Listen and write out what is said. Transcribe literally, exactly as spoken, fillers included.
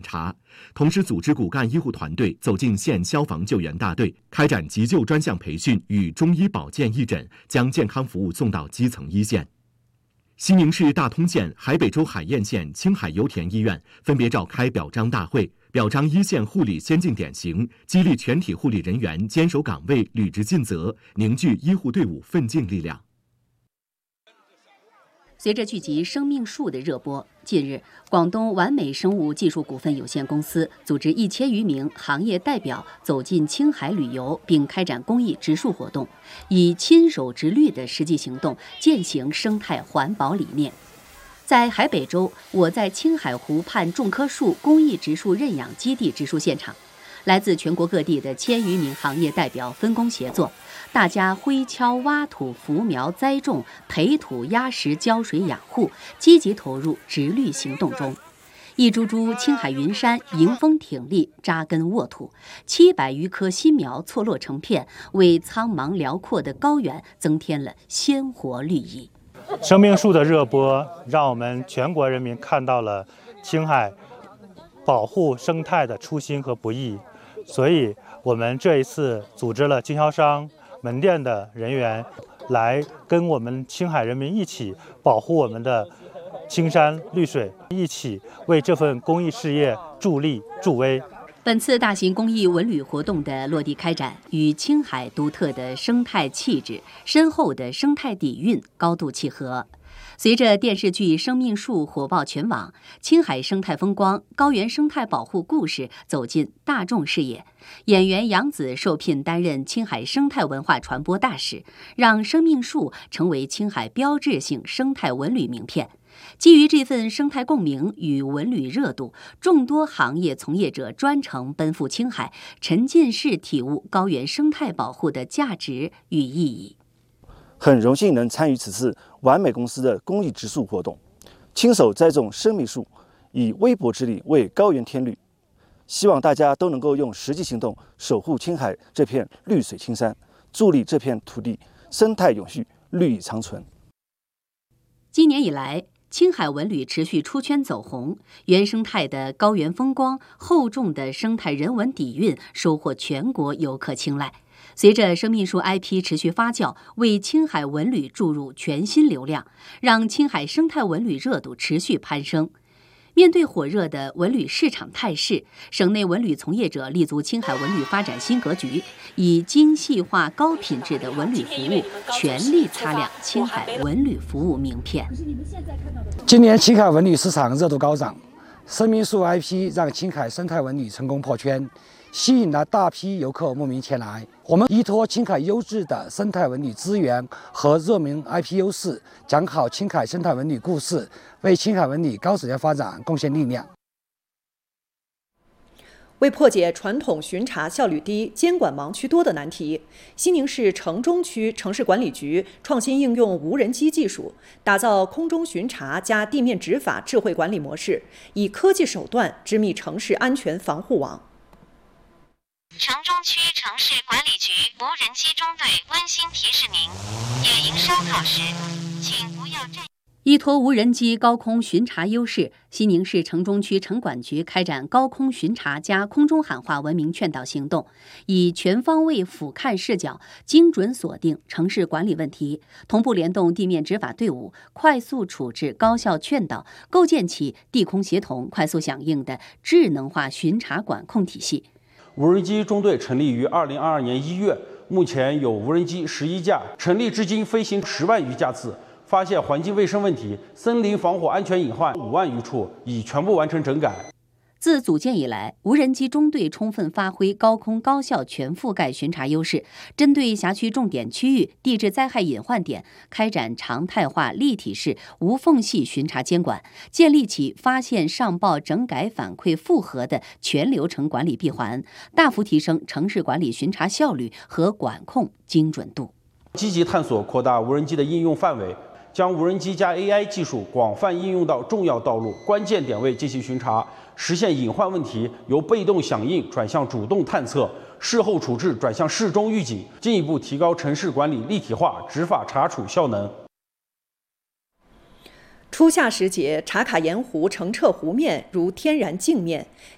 查，同时组织骨干医护团队走进县消防救援大队，开展急救专项培训与中医保健义诊，将健康服务送到基层一线。西宁市大通县、海北州海晏县青海油田医院分别召开表彰大会，表彰一线护理先进典型，激励全体护理人员坚守岗位、履职尽责，凝聚医护队伍奋进力量。 随着剧集《生命树》的热播，近日，广东完美生物技术股份有限公司组织一千余名行业代表走进青海旅游，并开展公益植树活动，以亲手植绿的实际行动践行生态环保理念。在海北州，我在青海湖畔种棵树公益植树认养基地植树现场，来自全国各地的千余名行业代表分工协作，大家挥锹挖土、扶苗栽种、培土压实、浇水养护，积极投入植绿行动中。一株株青海云杉迎风挺立，扎根沃土，七百余棵新苗错落成片，为苍茫辽阔的高原增添了鲜活绿意。 生命树的热播，让我们全国人民看到了青海保护生态的初心和不易。所以，我们这一次组织了经销商、门店的人员，来跟我们青海人民一起保护我们的青山绿水，一起为这份公益事业助力助威。 本次大型公益文旅活动的落地开展，与青海独特的生态气质、深厚的生态底蕴高度契合。随着电视剧《生命树》火爆全网，青海生态风光、高原生态保护故事走进大众视野。演员杨紫受聘担任青海生态文化传播大使，让生命树成为青海标志性生态文旅名片。基于这份生态共鸣与文旅热度，众多行业从业者专程奔赴青海，沉浸式体悟高原生态保护的价值与意义。 很荣幸能参与此次完美公司的公益植树活动，亲手栽种生命树，以微薄之力为高原添绿。希望大家都能够用实际行动守护青海这片绿水青山，助力这片土地生态永续、绿意长存。 今年以来，青海文旅持续出圈走红，原生态的高原风光、厚重的生态人文底蕴收获全国游客青睐。随着生命树 I P 持续发酵，为青海文旅注入全新流量，让青海生态文旅热度持续攀升。面对火热的文旅市场态势，省内文旅从业者立足青海文旅发展新格局，以精细化、高品质的文旅服务，全力擦亮青海文旅服务名片。 今年青海文旅市场热度高涨，生命树 I P 让青海生态文旅成功破圈，吸引了大批游客慕名前来。我们依托青海优质的生态文旅资源和热门 I P 优势，讲好青海生态文旅故事，为青海文旅高质量发展贡献力量。 为破解传统巡查效率低、监管盲区多的难题，西宁市城中区城市管理局创新应用无人机技术，打造空中巡查加地面执法智慧管理模式，以科技手段织密城市安全防护网。 城中区城市管理局无人机中队温馨提示您：野营烧烤时，请不要占。 依托无人机高空巡查优势，西宁市城中区城管局开展高空巡查加空中喊话文明劝导行动，以全方位俯瞰视角，精准锁定城市管理问题，同步联动地面执法队伍，快速处置、高效劝导，构建起地空协同、快速响应的智能化巡查管控体系。 无人机中队成立于二零二二年一月，目前有无人机十一架，成立至今飞行十万余架次。发现环境卫生问题、森林防火安全隐患五万余处，已全部完成整改。 自组建以来，无人机中队充分发挥高空高效全覆盖巡查优势，针对辖区重点区域、地质灾害隐患点，开展常态化、立体式、无缝隙巡查监管，建立起发现、上报、整改、反馈复核的全流程管理闭环，大幅提升城市管理巡查效率和管控精准度。 积极探索扩大无人机的应用范围，将无人机加 A I 技术广泛应用到重要道路、关键点位进行巡查，实现隐患问题由被动响应转向主动探测，事后处置转向事中预警，进一步提高城市管理立体化、执法查处效能。 初夏时节，茶卡盐湖澄澈湖面如天然镜面，